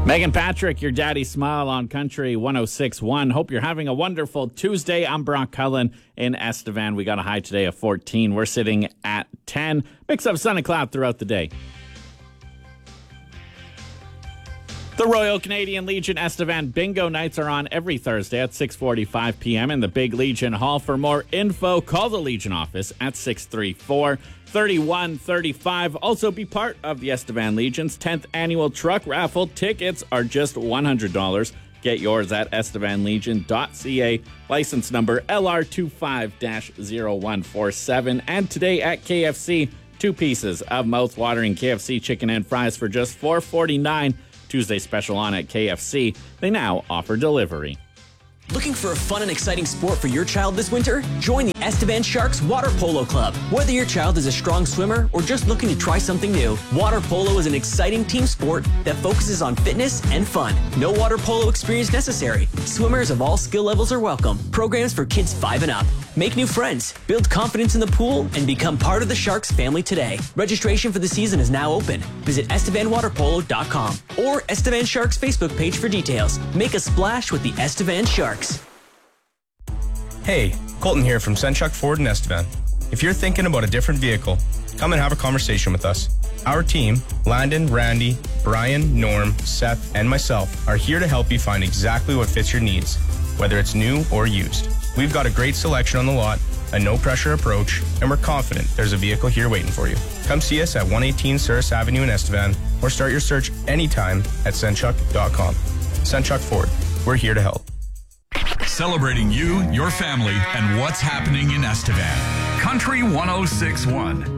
Megan Patrick, your daddy smile on Country 106.1. Hope you're having a wonderful Tuesday. I'm Brock Cullen in Estevan. We got a high today of 14. We're sitting at 10. Mix of sun and cloud throughout the day. The Royal Canadian Legion Estevan Bingo Nights are on every Thursday at 6:45 p.m. in the Big Legion Hall. For more info, call the Legion office at 634-3135. Also be part of the Estevan Legion's 10th annual truck raffle. Tickets are just $100. Get yours at estevanlegion.ca. License number LR25-0147. And today at KFC, 2 pieces of mouth-watering KFC chicken and fries for just $4.49. Tuesday special on at KFC. They now offer delivery. Looking for a fun and exciting sport for your child this winter? Join the Estevan Sharks Water Polo Club. Whether your child is a strong swimmer or just looking to try something new, water polo is an exciting team sport that focuses on fitness and fun. No water polo experience necessary. Swimmers of all skill levels are welcome. Programs for kids 5 and up. Make new friends, build confidence in the pool, and become part of the Sharks family today. Registration for the season is now open. Visit EstevanWaterPolo.com or Estevan Sharks Facebook page for details. Make a splash with the Estevan Sharks. Hey, Colton here from Senchuk Ford in Estevan. If you're thinking about a different vehicle, come and have a conversation with us. Our team, Landon, Randy, Brian, Norm, Seth, and myself, are here to help you find exactly what fits your needs, whether it's new or used. We've got a great selection on the lot, a no-pressure approach, and we're confident there's a vehicle here waiting for you. Come see us at 118 Souris Avenue in Estevan, or start your search anytime at Senchuk.com. Senchuk Ford, we're here to help. Celebrating you, your family, and what's happening in Estevan. Country 106.1.